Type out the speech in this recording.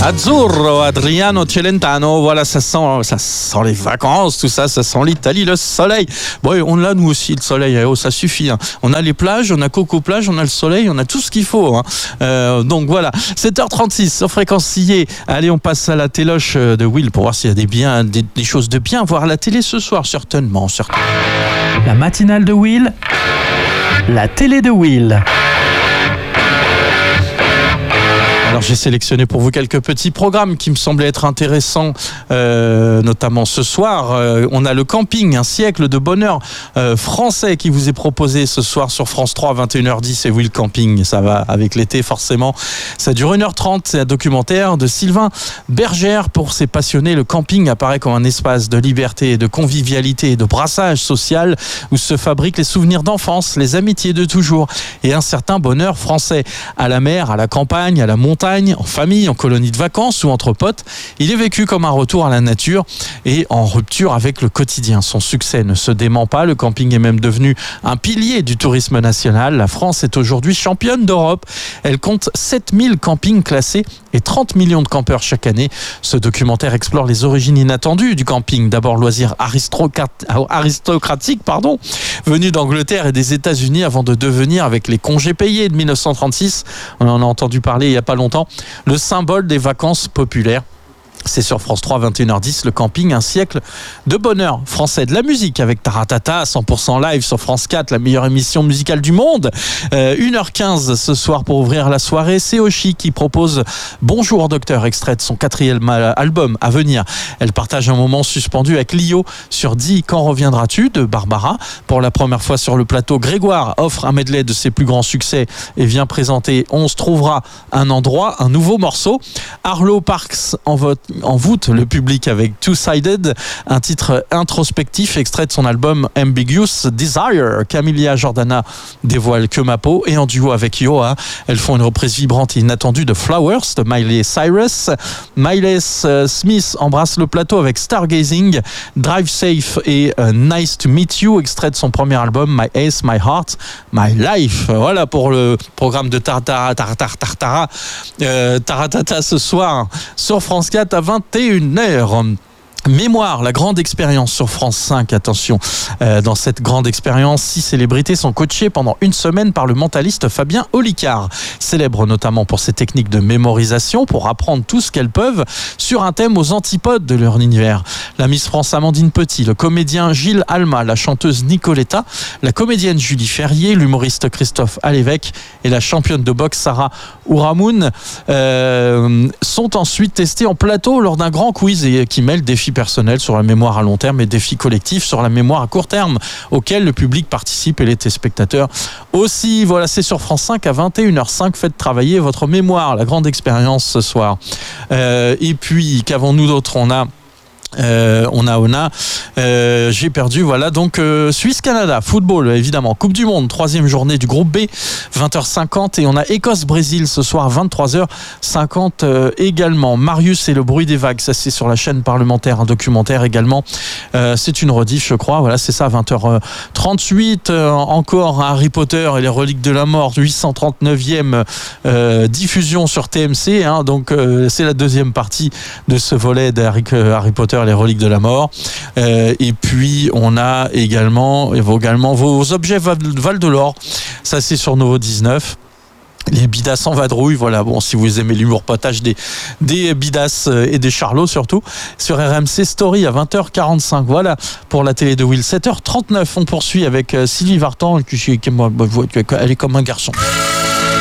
Azzurro, Adriano Celentano, voilà, ça sent les vacances, tout ça, ça sent l'Italie, le soleil. Bon, on l'a nous aussi, le soleil, ça suffit. Hein. On a les plages, on a Coco Plage, on a le soleil, on a tout ce qu'il faut. Hein. Donc voilà, 7h36 sur Fréquence Sillé. Allez, on passe à la téloche de Will pour voir s'il y a des choses de bien. Voir la télé ce soir, certainement. La matinale de Will, la télé de Will. Alors j'ai sélectionné pour vous quelques petits programmes qui me semblaient être intéressants, notamment ce soir. On a le camping, un siècle de bonheur français qui vous est proposé ce soir sur France 3 à 21h10. Et oui, le camping, ça va avec l'été forcément. Ça dure 1h30, c'est un documentaire de Sylvain Bergère. Pour ses passionnés, le camping apparaît comme un espace de liberté, de convivialité et de brassage social où se fabriquent les souvenirs d'enfance, les amitiés de toujours et un certain bonheur français. À la mer, à la campagne, à la montagne, en famille, en colonie de vacances ou entre potes, il est vécu comme un retour à la nature et en rupture avec le quotidien. Son succès ne se dément pas, le camping est même devenu un pilier du tourisme national. La France est aujourd'hui championne d'Europe. Elle compte 7000 campings classés et 30 millions de campeurs chaque année. Ce documentaire explore les origines inattendues du camping. D'abord loisir aristocratique, venu d'Angleterre et des États-Unis avant de devenir, avec les congés payés de 1936, on en a entendu parler il n'y a pas longtemps, le symbole des vacances populaires. C'est sur France 3, 21h10, le camping, un siècle de bonheur français. De la musique avec Taratata, 100% live sur France 4, la meilleure émission musicale du monde. 1h15 ce soir pour ouvrir la soirée. C'est Oshi qui propose Bonjour Docteur, extrait de son 4e album à venir. Elle partage un moment suspendu avec Lio sur Dis quand reviendras-tu de Barbara. Pour la première fois sur le plateau, Grégoire offre un medley de ses plus grands succès et vient présenter On se trouvera un endroit, un nouveau morceau. Arlo Parks envoûte le public avec Two-Sided, un titre introspectif extrait de son album Ambiguous Desire. Camilla Jordana dévoile Que ma peau, et en duo avec Yoa, elles font une reprise vibrante et inattendue de Flowers de Miley Cyrus. Miley Smith embrasse le plateau avec Stargazing, Drive Safe et Nice to Meet You, extrait de son premier album My Ace, My Heart, My Life. Voilà pour le programme de Taratata ce soir sur France 4 à 21h. Mémoire, la grande expérience sur France 5, attention, dans cette grande expérience, 6 célébrités sont coachées pendant une semaine par le mentaliste Fabien Olicard, célèbre notamment pour ses techniques de mémorisation, pour apprendre tout ce qu'elles peuvent sur un thème aux antipodes de leur univers. La Miss France Amandine Petit, le comédien Gilles Alma, la chanteuse Nicoletta, la comédienne Julie Ferrier, l'humoriste Christophe Alévèque et la championne de boxe Sarah Ouramoun sont ensuite testés en plateau lors d'un grand quiz qui mêle défis personnels sur la mémoire à long terme et défis collectifs sur la mémoire à court terme auxquels le public participe et les téléspectateurs aussi. Voilà, c'est sur France 5 à 21h05. Faites travailler votre mémoire, la grande expérience ce soir. Et puis, qu'avons-nous d'autre ? J'ai perdu, voilà, donc Suisse-Canada, football évidemment, Coupe du Monde, 3e journée du groupe B, 20h50, et on a Écosse-Brésil ce soir à 23h50 également. Marius et le bruit des vagues, ça c'est sur la chaîne parlementaire, un documentaire également, c'est une rediff je crois, voilà c'est ça, 20h38, encore Harry Potter et les reliques de la mort, 839e diffusion sur TMC, hein, donc c'est la deuxième partie de ce volet d'Harry Potter, les reliques de la mort. Et puis on a également vos objets Val de l'Or, ça c'est sur Novo 19. Les bidasses en vadrouille, voilà, bon, si vous aimez l'humour potage des bidasses et des charlots surtout, sur RMC Story à 20h45, voilà, pour la télé de Will. 7h39, on poursuit avec Sylvie Vartan, elle est comme un garçon.